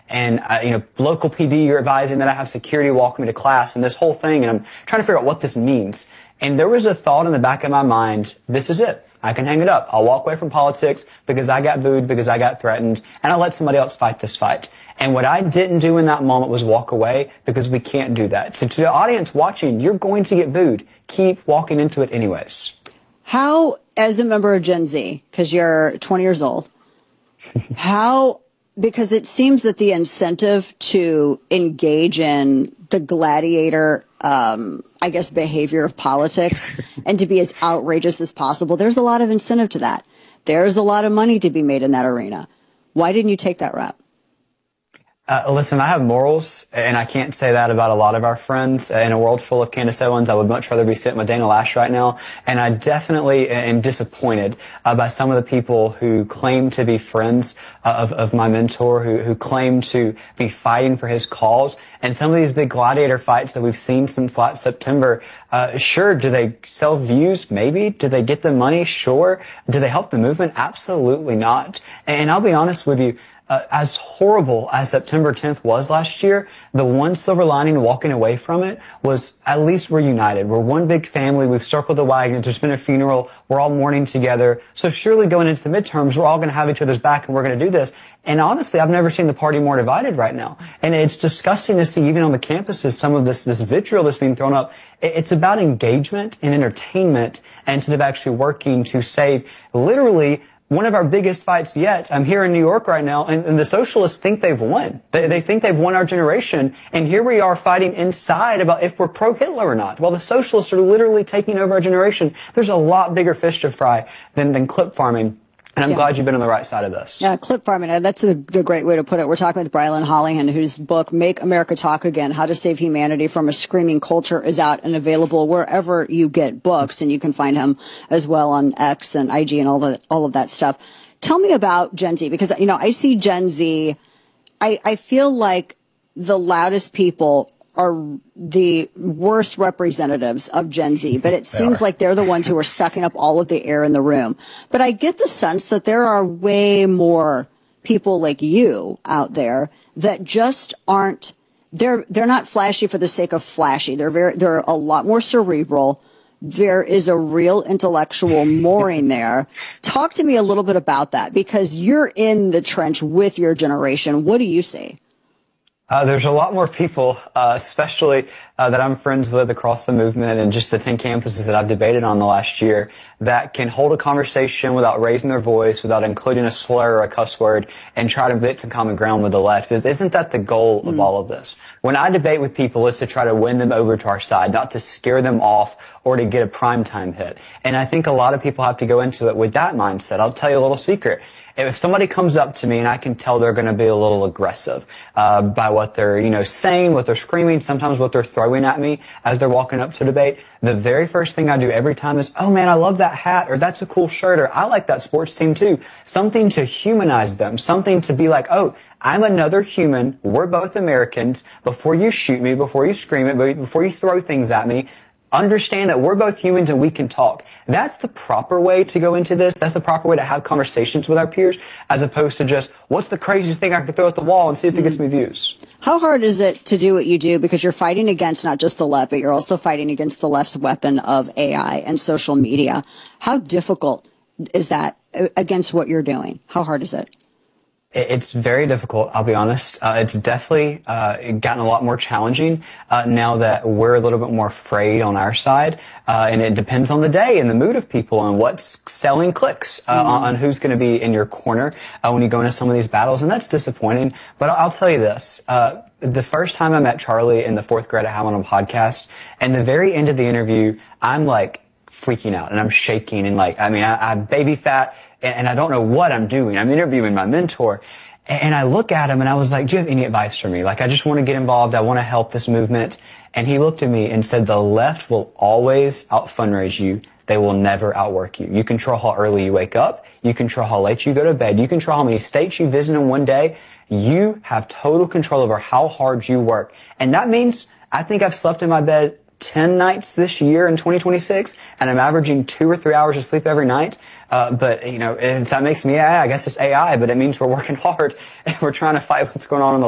and local PD, you're advising that I have security walk me to class and this whole thing, and I'm trying to figure out what this means. And there was a thought in the back of my mind, this is it. I can hang it up. I'll walk away from politics because I got booed, because I got threatened, and I'll let somebody else fight this fight. And what I didn't do in that moment was walk away, because we can't do that. So to the audience watching, you're going to get booed. Keep walking into it anyways. How, as a member of Gen Z, because you're 20 years old, because it seems that the incentive to engage in the gladiator, behavior of politics and to be as outrageous as possible, there's a lot of incentive to that. There's a lot of money to be made in that arena. Why didn't you take that route? Listen, I have morals, and I can't say that about a lot of our friends. In a world full of Candace Owens, I would much rather be sitting with Dana Loesch right now. And I definitely am disappointed by some of the people who claim to be friends of my mentor, who claim to be fighting for his cause. And some of these big gladiator fights that we've seen since last September, sure, do they sell views? Maybe. Do they get the money? Sure. Do they help the movement? Absolutely not. And I'll be honest with you, as horrible as September 10th was last year, the one silver lining walking away from it was at least we're united. We're one big family. We've circled the wagon. There's been a funeral. We're all mourning together. So surely going into the midterms, we're all going to have each other's back and we're going to do this. And honestly, I've never seen the party more divided right now. And it's disgusting to see even on the campuses some of this vitriol that's being thrown up. It's about engagement and entertainment instead of actually working to save literally one of our biggest fights yet. I'm here in New York right now, and the socialists think they've won. They think they've won our generation, and here we are fighting inside about if we're pro-Hitler or not. While the socialists are literally taking over our generation, there's a lot bigger fish to fry than clip farming. And I'm glad you've been on the right side of this. Yeah, clip farming. That's the great way to put it. We're talking with Brylan Hollihan, whose book, Make America Talk Again, How to Save Humanity from a Screaming Culture, is out and available wherever you get books. And you can find him as well on X and IG and all of that stuff. Tell me about Gen Z, because, I see Gen Z. I feel like the loudest people are the worst representatives of Gen Z, but it seems like they're the ones who are sucking up all of the air in the room. But I get the sense that there are way more people like you out there that just aren't, they're not flashy for the sake of flashy. They're a lot more cerebral. There is a real intellectual mooring there. Talk to me a little bit about that, because you're in the trench with your generation. What do you see? There's a lot more people, especially that I'm friends with across the movement and just the 10 campuses that I've debated on the last year, that can hold a conversation without raising their voice, without including a slur or a cuss word, and try to get some common ground with the left. Because isn't that the goal of all of this? When I debate with people, it's to try to win them over to our side, not to scare them off or to get a primetime hit. And I think a lot of people have to go into it with that mindset. I'll tell you a little secret. If somebody comes up to me and I can tell they're going to be a little aggressive by what they're, saying, what they're screaming, sometimes what they're throwing at me as they're walking up to debate, the very first thing I do every time is, oh man, I love that hat, or that's a cool shirt, or I like that sports team too. Something to humanize them, something to be like, oh, I'm another human. We're both Americans. Before you shoot me, before you scream at me, before you throw things at me, understand that we're both humans and we can talk. That's the proper way to go into this. That's the proper way to have conversations with our peers, as opposed to just, what's the craziest thing I can throw at the wall and see if it gets me views. How hard is it to do what you do? Because you're fighting against not just the left, but you're also fighting against the left's weapon of AI and social media. How difficult is that against what you're doing? How hard is it? It's very difficult, I'll be honest. It's definitely gotten a lot more challenging now that we're a little bit more afraid on our side. And it depends on the day and the mood of people and what's selling clicks on who's going to be in your corner when you go into some of these battles. And that's disappointing. But I'll tell you this. The first time I met Charlie in the 4th grade, I had him on a podcast. And the very end of the interview, I'm like freaking out and I'm shaking and I'm baby fat. And I don't know what I'm doing. I'm interviewing my mentor. And I look at him and I was like, do you have any advice for me? I just want to get involved. I want to help this movement. And he looked at me and said, the left will always out-fundraise you. They will never outwork you. You control how early you wake up. You control how late you go to bed. You control how many states you visit in one day. You have total control over how hard you work. And that means I think I've slept in my bed 10 nights this year in 2026, and I'm averaging 2 or 3 hours of sleep every night. But, if that makes me AI, I guess it's AI, but it means we're working hard and we're trying to fight what's going on in the